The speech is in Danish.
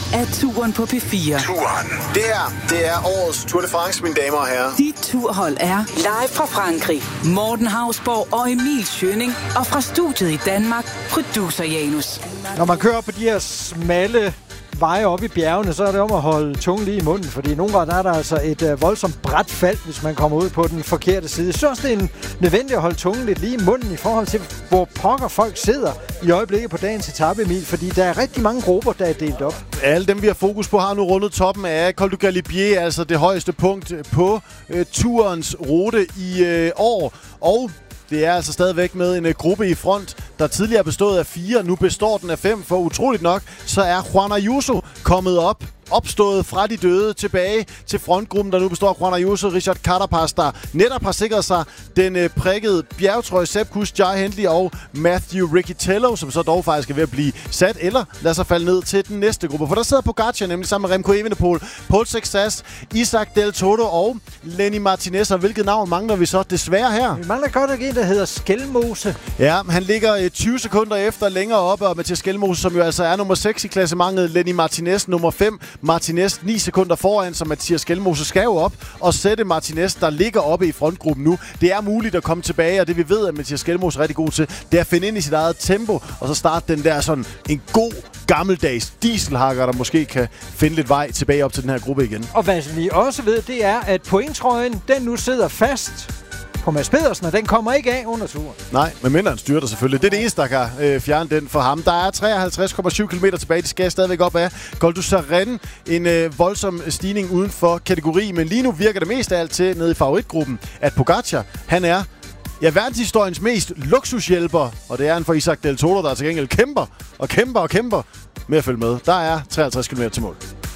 er turen på P4. Turen. Det her, det er årets Tour de France, mine damer og herrer. Dit turhold er live fra Frankrig. Morten Hausborg og Emil Schønning. Og fra studiet i Danmark, producer Janus. Når man kører på de her smalle veje op i bjergene, så er det om at holde tungen lige i munden, fordi nogle gange er der altså et voldsomt bræt fald, hvis man kommer ud på den forkerte side. Så også det er nødvendigt at holde tungen lidt lige i munden i forhold til, hvor pokker folk sidder i øjeblikket på dagens etape, Emil, fordi der er rigtig mange grupper, der er delt op. Alle dem, vi har fokus på, har nu rundet toppen af Col du Galibier, altså det højeste punkt på turens rute i år. Og det er altså stadigvæk med en gruppe i front, der tidligere bestod af 4. Nu består den af 5, for utroligt nok, så er Juan Ayuso kommet opstået fra de døde tilbage til frontgruppen, der nu består af Juan Ayuso, Richard Carapaz, der netop har sikret sig den prikkede bjergtrøje, Sepp Kuss, Jai Hindley og Matthew Riccitello, som så dog faktisk er ved at blive sat, eller lader sig falde ned til den næste gruppe. For der sidder Pogacar nemlig sammen med Remco Evenepoel, Paul Sexas, Isaac Del Toro og Lenny Martinez. Og hvilket navn mangler vi så desværre her? Vi mangler godt nok en, der hedder Skelmose. Ja, han ligger 20 sekunder efter længere oppe, og Mathias Skelmose, som jo altså er nummer 6 i klassementet, Lenny Martinez nummer 5. Martinez 9 sekunder foran, så Mathias Skelmose skal jo op og sætte Martinez, der ligger oppe i frontgruppen nu. Det er muligt at komme tilbage, og det vi ved, at Mathias Skelmose er rigtig god til, det er at finde ind i sit eget tempo, og så starte den der sådan en god gammeldags dieselhakker, der måske kan finde lidt vej tilbage op til den her gruppe igen. Og hvad vi også ved, det er, at pointtrøjen, den nu sidder fast på Mads Pedersen, og den kommer ikke af under turen. Nej, medmindre han styrter selvfølgelig. Det er det eneste, der kan fjerne den for ham. Der er 53,7 km tilbage. De skal stadigvæk op af Col du Saren. En voldsom stigning uden for kategori, men lige nu virker det mest af alt til nede i favoritgruppen, at Pogacar, han er verdenshistoriens mest luksushjælper, og det er han for Isaac Del Toro, der til gengæld kæmper med at følge med. Der er 53 km til mål.